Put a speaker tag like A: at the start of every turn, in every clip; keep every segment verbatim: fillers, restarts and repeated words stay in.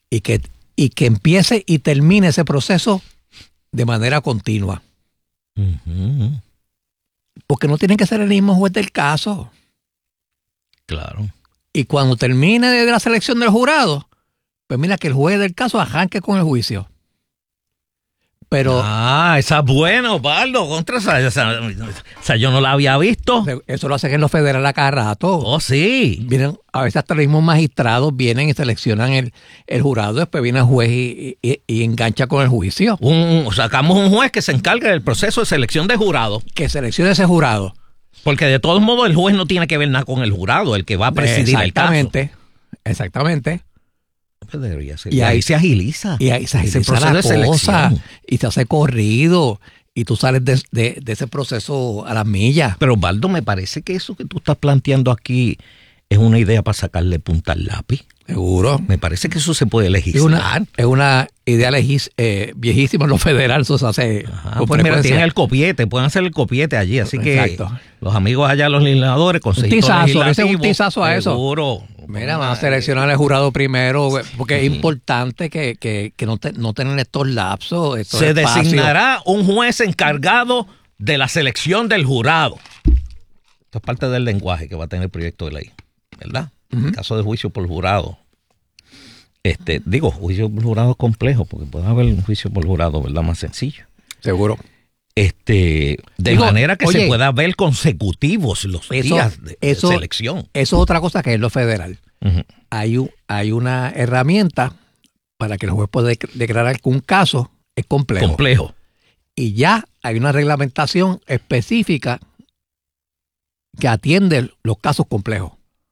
A: y que, y que empiece y termine ese proceso de manera continua.
B: Uh-huh.
A: Porque no tiene que ser el mismo juez del caso.
B: Claro.
A: Y cuando termine de la selección del jurado, pues mira que el juez del caso arranque con el juicio. Pero
B: ah, esa es buena, Osvaldo. Contra esa, esa, esa yo no la había visto.
A: Eso lo hacen en los federales a cada rato.
B: Oh, sí.
A: Vienen, a veces hasta los mismos magistrados vienen y seleccionan el, el jurado, después viene el juez y, y, y engancha con el juicio.
B: Un, sacamos un juez que se encargue del proceso de selección de jurado.
A: Que seleccione ese jurado.
B: Porque de todos modos el juez no tiene que ver nada con el jurado, el que va a presidir el caso.
A: Exactamente, exactamente.
B: Debería ser.
A: Y,
B: y ahí,
A: ahí
B: se agiliza.
A: Y ahí se agiliza
B: ese proceso
A: la
B: de selección.
A: cosa, y se hace corrido, y tú sales de, de, de ese proceso a las millas.
B: Pero Osvaldo, me parece que eso que tú estás planteando aquí es una idea para sacarle punta al lápiz.
A: Seguro.
B: Me parece que eso se puede legislar.
A: Es una, es una idea legis, eh, viejísima en lo federal, eso se hace.
B: Ajá, pues mira, tienen el copiete, pueden hacer el copiete allí, así
A: Exacto.
B: que los amigos allá, los legisladores, consejitos
A: un tizazo,
B: legislativos.
A: ese es un tizazo a eso.
B: Seguro.
A: Mira, van a seleccionar el jurado primero, porque es importante que, que, que no, te, no tengan estos lapsos. Estos
B: se
A: espacios.
B: designará un juez encargado de la selección del jurado. Esto es parte del lenguaje que va a tener el proyecto de ley, ¿verdad? Uh-huh. En caso de juicio por jurado. Este, digo, juicio por jurado es complejo, porque puede haber un juicio por jurado, ¿verdad? Más sencillo.
A: Seguro.
B: Este, de digo, manera que oye, se pueda ver consecutivos los
A: eso,
B: días de,
A: eso,
B: de selección.
A: Eso es otra cosa que es lo federal.
B: Uh-huh.
A: Hay, un, hay una herramienta para que el juez pueda declarar que un caso es complejo.
B: Complejo.
A: Y ya hay una reglamentación específica que atiende los casos complejos.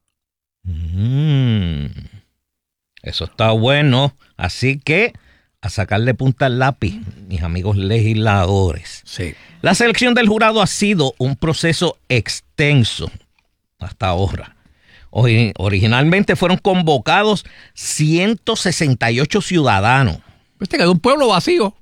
B: Mm. Eso está bueno. Así que a sacarle punta al lápiz, mis amigos legisladores.
A: Sí.
B: La selección del jurado ha sido un proceso extenso hasta ahora. Originalmente fueron convocados ciento sesenta y ocho ciudadanos.
A: Este quedó un pueblo vacío.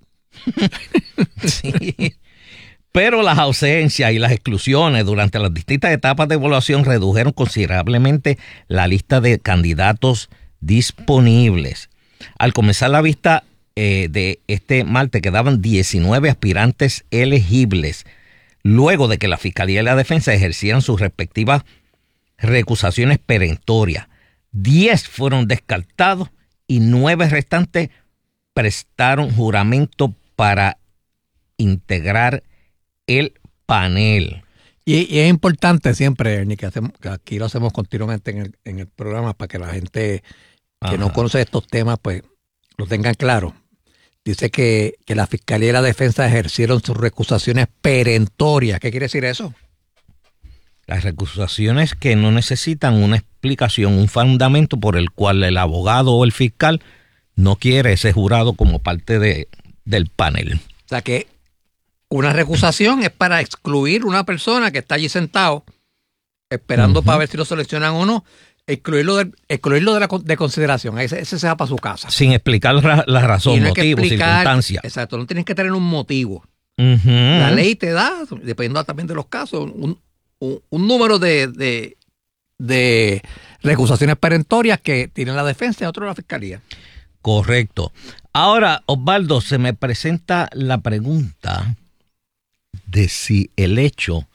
B: Sí. Pero las ausencias y las exclusiones durante las distintas etapas de evaluación redujeron considerablemente la lista de candidatos disponibles. Al comenzar la vista eh, de este martes quedaban diecinueve aspirantes elegibles, luego de que la Fiscalía y la Defensa ejercieran sus respectivas recusaciones perentorias. diez fueron descartados y nueve restantes prestaron juramento para integrar el panel.
A: Y, y es importante siempre, Ernie, que, hacemos, que aquí lo hacemos continuamente en el, en el programa para que la gente que Ajá. no conoce estos temas, pues lo tengan claro. Dice que, que la Fiscalía y la Defensa ejercieron sus recusaciones perentorias. ¿Qué quiere decir eso?
B: Las recusaciones que no necesitan una explicación, un fundamento por el cual el abogado o el fiscal no quiere ese jurado como parte de, del panel.
A: O sea que una recusación es para excluir una persona que está allí sentado esperando uh-huh. para ver si lo seleccionan o no, excluirlo de, excluirlo de, la, de consideración, ese, ese se va para su casa.
B: Sin explicar la, la razón,
A: no
B: motivo, circunstancia.
A: Exacto, no tienes que tener un motivo.
B: Uh-huh.
A: La ley te da, dependiendo también de los casos, un, un, un número de, de, de recusaciones perentorias que tiene la defensa y otro la fiscalía.
B: Correcto. Ahora, Osvaldo, se me presenta la pregunta de si el hecho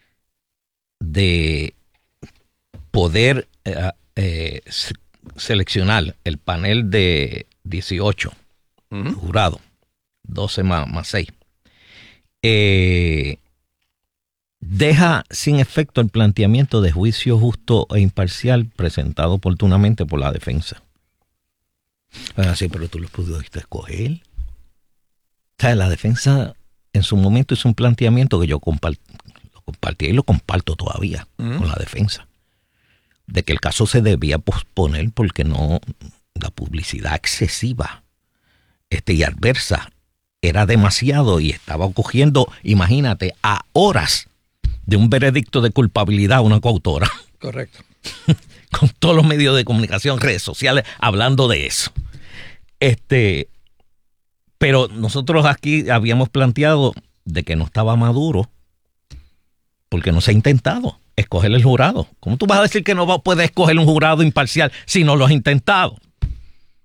B: de poder eh, eh, seleccionar el panel de dieciocho uh-huh. jurados, doce más, más seis, eh, deja sin efecto el planteamiento de juicio justo e imparcial presentado oportunamente por la defensa. Ah, sí, pero tú lo pudiste escoger. O sea, la defensa en su momento hizo un planteamiento que yo compart- lo compartí y lo comparto todavía uh-huh. con la defensa, de que el caso se debía posponer porque no, la publicidad excesiva este, y adversa era demasiado y estaba cogiendo, imagínate, a horas de un veredicto de culpabilidad a una coautora.
A: Correcto.
B: Con todos los medios de comunicación, redes sociales, hablando de eso. Este, pero nosotros aquí habíamos planteado de que no estaba maduro porque no se ha intentado escoger el jurado. ¿Cómo tú vas a decir que no puedes escoger un jurado imparcial si no lo has intentado?